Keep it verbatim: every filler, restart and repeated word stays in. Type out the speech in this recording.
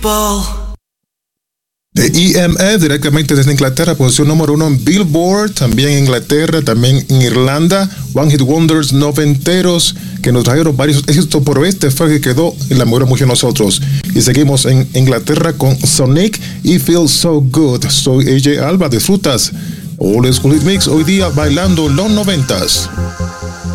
Ball. De E M F, directamente desde Inglaterra, posición número uno en Billboard, también en Inglaterra, también en Irlanda. One Hit Wonders noventeros que nos trajeron varios éxitos, por este fue el que quedó en la memoria mucho de nosotros. Y seguimos en Inglaterra con Sonic y Feel So Good. Soy A J Alba, disfrutas Old School Hit Mix, hoy día bailando los noventas.